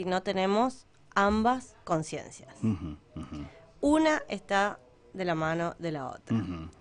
si no tenemos ambas conciencias. Una está de la mano de la otra.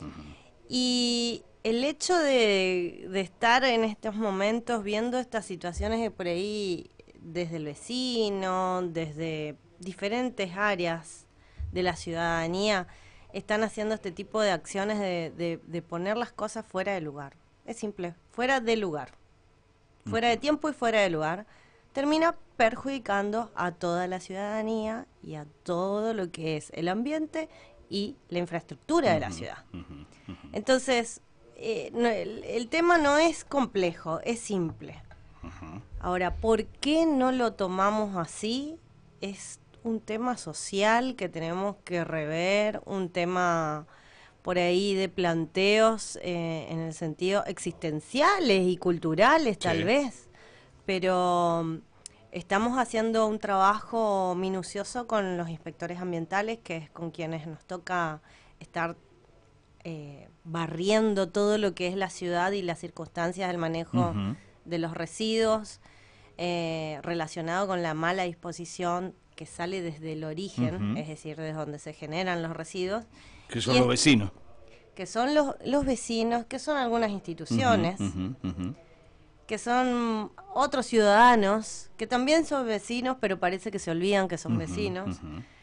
Y el hecho de estar en estos momentos viendo estas situaciones de por ahí desde el vecino, desde diferentes áreas de la ciudadanía, están haciendo este tipo de acciones de poner las cosas fuera de lugar. Es simple, fuera de lugar. Fuera de tiempo y fuera de lugar, termina perjudicando a toda la ciudadanía y a todo lo que es el ambiente y la infraestructura de la ciudad. Entonces, el tema no es complejo, es simple. Ahora, ¿por qué no lo tomamos así? Es un tema social que tenemos que rever, un tema por ahí de planteos en el sentido existenciales y culturales tal vez, pero estamos haciendo un trabajo minucioso con los inspectores ambientales, que es con quienes nos toca estar barriendo todo lo que es la ciudad y las circunstancias del manejo de los residuos relacionado con la mala disposición que sale desde el origen, es decir, desde donde se generan los residuos. Que son los vecinos. Que son los vecinos, que son algunas instituciones, que son otros ciudadanos, que también son vecinos, pero parece que se olvidan que son vecinos.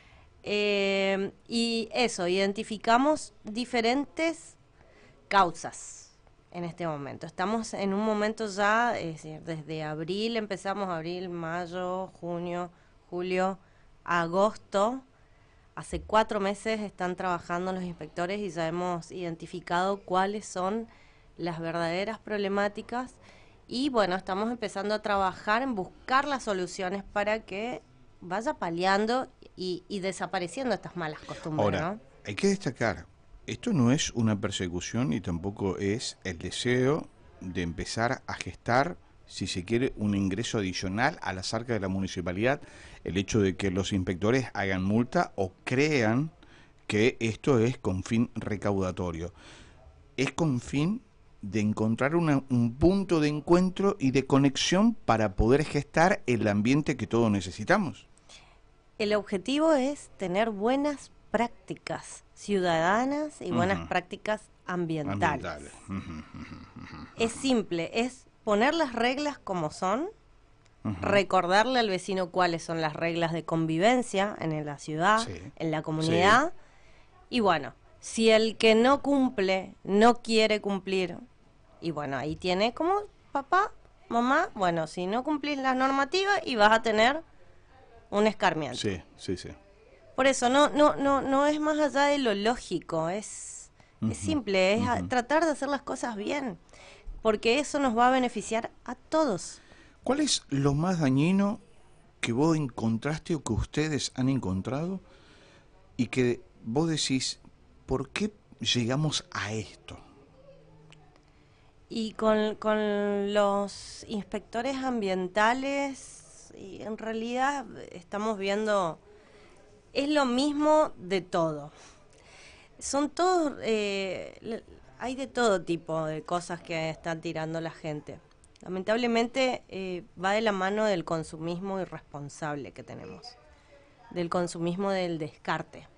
Y eso, identificamos diferentes causas en este momento. Estamos en un momento ya, es decir, desde abril, empezamos abril, mayo, junio, julio, agosto. Hace 4 meses están trabajando los inspectores y ya hemos identificado cuáles son las verdaderas problemáticas y bueno, estamos empezando a trabajar en buscar las soluciones para que vaya paliando y desapareciendo estas malas costumbres. Ahora, ¿no? hay que destacar, esto no es una persecución y tampoco es el deseo de empezar a gestar, si se quiere, un ingreso adicional a las arcas de la municipalidad, el hecho de que los inspectores hagan multa o crean que esto es con fin recaudatorio. Es con fin de encontrar un punto de encuentro y de conexión para poder gestar el ambiente que todos necesitamos. El objetivo es tener buenas prácticas ciudadanas y buenas prácticas ambientales. Es simple, es poner las reglas como son, recordarle al vecino cuáles son las reglas de convivencia en la ciudad, en la comunidad, y bueno, si el que no cumple, no quiere cumplir, y bueno, ahí tiene como papá, mamá, bueno, si no cumplís las normativas y vas a tener un escarmiento. Sí. Por eso no es más allá de lo lógico, es simple, es tratar de hacer las cosas bien, porque eso nos va a beneficiar a todos. ¿Cuál es lo más dañino que vos encontraste o que ustedes han encontrado y que vos decís, ¿por qué llegamos a esto? Y con los inspectores ambientales, y en realidad estamos viendo, es lo mismo de todo. Son todos, hay de todo tipo de cosas que están tirando la gente. Lamentablemente va de la mano del consumismo irresponsable que tenemos, del consumismo del descarte.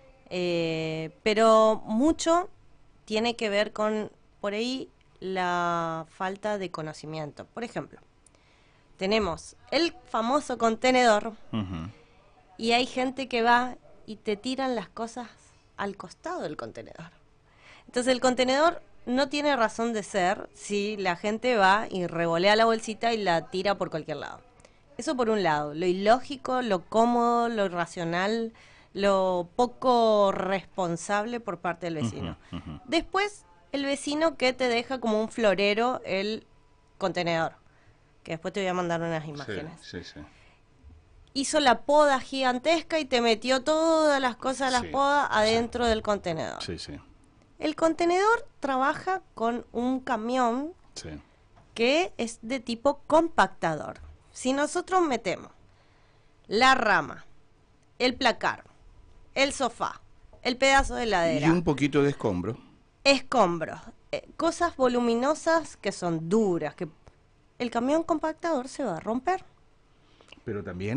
Pero mucho tiene que ver con, por ahí, la falta de conocimiento. Por ejemplo, tenemos el famoso contenedor y hay gente que va y te tiran las cosas al costado del contenedor. Entonces el contenedor no tiene razón de ser si la gente va y revolea la bolsita y la tira por cualquier lado. Eso por un lado, lo ilógico, lo cómodo, lo irracional, lo poco responsable por parte del vecino. Después, el vecino que te deja como un florero el contenedor, que después te voy a mandar unas imágenes. Sí. Hizo la poda gigantesca y te metió todas las cosas de las podas adentro del contenedor. Sí. El contenedor trabaja con un camión que es de tipo compactador. Si nosotros metemos la rama, el placar, el sofá, el pedazo de heladera y un poquito de escombro, escombros, cosas voluminosas que son duras, que el camión compactador se va a romper. pero también